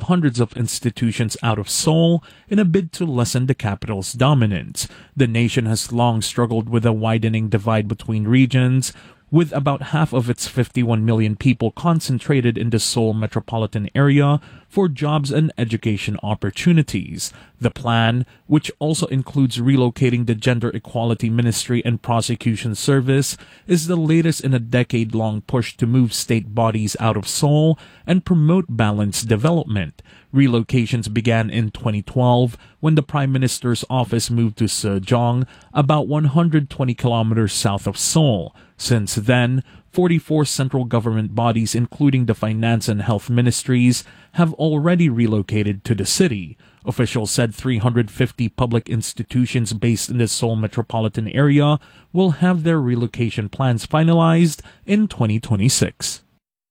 hundreds of institutions out of Seoul in a bid to lessen the capital's dominance. The nation has long struggled with a widening divide between regions, with about half of its 51 million people concentrated in the Seoul metropolitan area for jobs and education opportunities. The plan, which also includes relocating the Gender Equality Ministry and Prosecution Service, is the latest in a decade-long push to move state bodies out of Seoul and promote balanced development. Relocations began in 2012 when the Prime Minister's office moved to Sejong, about 120 kilometers south of Seoul. Since then, 44 central government bodies, including the finance and health ministries, have already relocated to the city. Officials said 350 public institutions based in the Seoul metropolitan area will have their relocation plans finalized in 2026.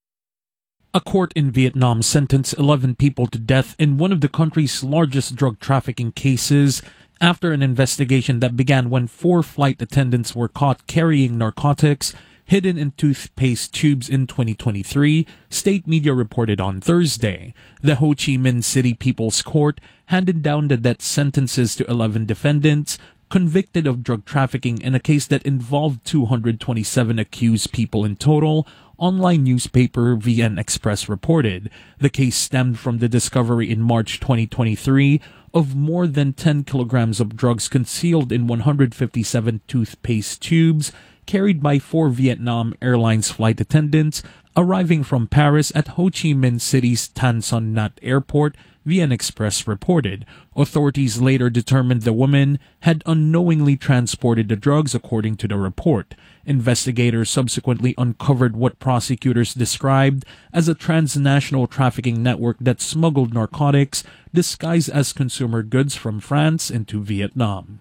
A court in Vietnam sentenced 11 people to death in one of the country's largest drug trafficking cases after an investigation that began when 4 flight attendants were caught carrying narcotics hidden in toothpaste tubes in 2023, state media reported on Thursday. The Ho Chi Minh City People's Court handed down the death sentences to 11 defendants convicted of drug trafficking in a case that involved 227 accused people in total, online newspaper VN Express reported. The case stemmed from the discovery in March 2023 of more than 10 kilograms of drugs concealed in 157 toothpaste tubes carried by 4 Vietnam Airlines flight attendants arriving from Paris at Ho Chi Minh City's Tan Son Nhat Airport, VN Express reported. Authorities later determined the women had unknowingly transported the drugs, according to the report. Investigators subsequently uncovered what prosecutors described as a transnational trafficking network that smuggled narcotics disguised as consumer goods from France into Vietnam.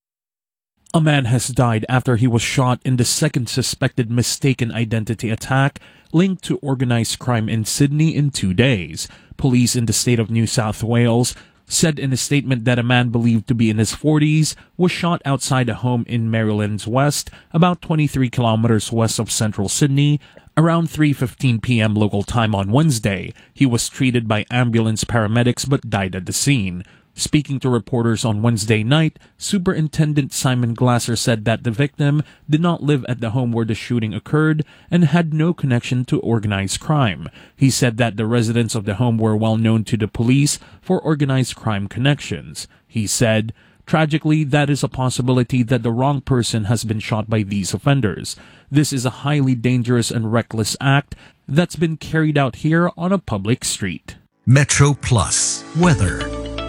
A man has died after he was shot in the second suspected mistaken identity attack linked to organized crime in Sydney in 2 days. Police in the state of New South Wales said in a statement that a man believed to be in his 40s was shot outside a home in Maryland's West, about 23 kilometers west of central Sydney, around 3:15 p.m. local time on Wednesday. He was treated by ambulance paramedics but died at the scene. Speaking to reporters on Wednesday night, Superintendent Simon Glasser said that the victim did not live at the home where the shooting occurred and had no connection to organized crime. He said that the residents of the home were well known to the police for organized crime connections. He said, "Tragically, that is a possibility that the wrong person has been shot by these offenders. This is a highly dangerous and reckless act that's been carried out here on a public street." Metro Plus weather.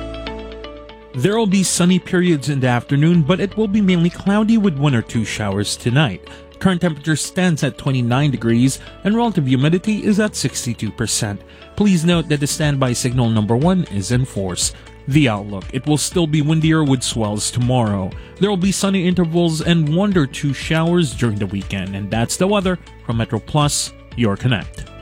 There will be sunny periods in the afternoon, but it will be mainly cloudy with 1 or 2 showers tonight. Current temperature stands at 29 degrees and relative humidity is at 62%. Please note that the standby signal number 1 is in force. The outlook: it will still be windier with swells tomorrow. There will be sunny intervals and 1 or 2 showers during the weekend. And that's the weather from Metro Plus, your Connect.